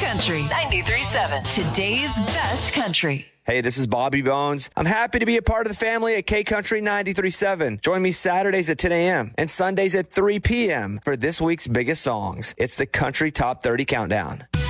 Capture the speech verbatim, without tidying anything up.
Country ninety-three point seven. Today's best country. Hey, this is Bobby Bones. I'm happy to be a part of the family at K Country ninety-three point seven. Join me Saturdays at ten a.m. and Sundays at three p.m. for this week's biggest songs. It's the Country Top thirty Countdown.